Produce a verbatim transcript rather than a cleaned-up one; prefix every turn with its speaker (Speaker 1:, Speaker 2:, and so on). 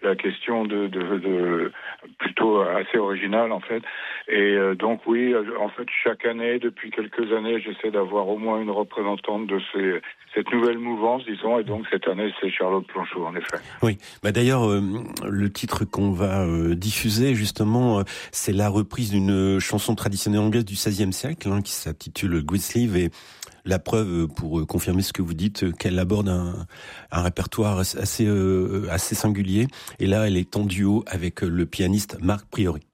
Speaker 1: la question de, de, de plutôt assez originale en fait. Et euh, donc oui, en fait chaque année, depuis quelques années, j'essaie d'avoir au moins une représentante de ces, cette nouvelle mouvance, disons. Et donc cette année, c'est Charlotte Planchot, en effet.
Speaker 2: Oui, bah d'ailleurs, euh, le titre qu'on va euh, diffuser justement, euh, c'est la reprise d'une chanson traditionnelle anglaise du seizième siècle, hein, qui s'intitule Greensleeve, et la preuve, pour confirmer ce que vous dites, qu'elle aborde un, un répertoire assez, euh, assez singulier. Et là, elle est en duo avec le pianiste Marc Priori.